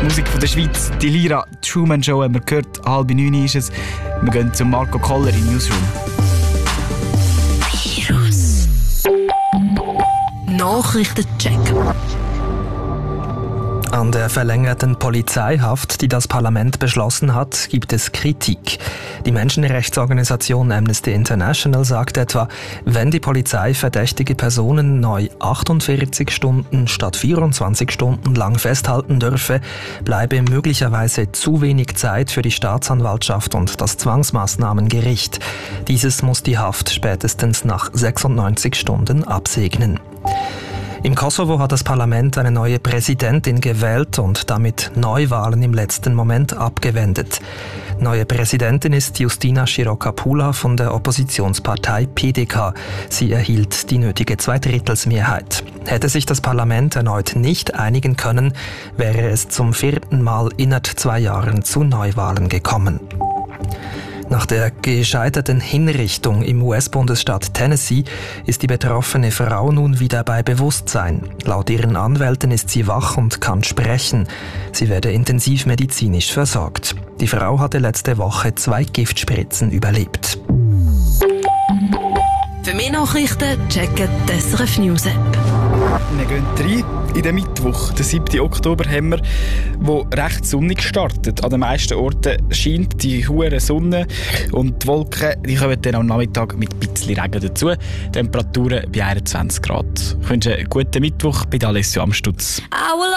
Musik von der Schweiz. Die Lira, die Truman Show haben wir gehört. 8:30 ist es. Wir gehen zu Marco Koller in Newsroom. Virus. Nachrichtencheck. An der verlängerten Polizeihaft, die das Parlament beschlossen hat, gibt es Kritik. Die Menschenrechtsorganisation Amnesty International sagt etwa, wenn die Polizei verdächtige Personen neu 48 Stunden statt 24 Stunden lang festhalten dürfe, bleibe möglicherweise zu wenig Zeit für die Staatsanwaltschaft und das Zwangsmaßnahmengericht. Dieses muss die Haft spätestens nach 96 Stunden absegnen. Im Kosovo hat das Parlament eine neue Präsidentin gewählt und damit Neuwahlen im letzten Moment abgewendet. Neue Präsidentin ist Justina Širokapula von der Oppositionspartei PDK. Sie erhielt die nötige Zweidrittelsmehrheit. Hätte sich das Parlament erneut nicht einigen können, wäre es zum 4. Mal innerhalb 2 Jahren zu Neuwahlen gekommen. Nach der gescheiterten Hinrichtung im US-Bundesstaat Tennessee ist die betroffene Frau nun wieder bei Bewusstsein. Laut ihren Anwälten ist sie wach und kann sprechen. Sie werde intensivmedizinisch versorgt. Die Frau hatte letzte Woche 2 Giftspritzen überlebt. Für mehr Nachrichten checken die SRF News App. Wir gehen rein in den Mittwoch, den 7. Oktober, haben wir, wo recht sonnig startet. An den meisten Orten scheint die hohe Sonne und die Wolken die kommen dann am Nachmittag mit ein bisschen Regen dazu. Temperaturen bei 21 Grad. Ich wünsche einen guten Mittwoch bei Alessio Amstutz.